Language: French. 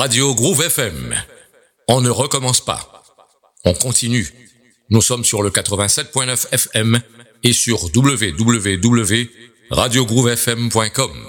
Radio Groove FM. On ne recommence pas. On continue. Nous sommes sur le 87.9 FM et sur www.radiogroovefm.com.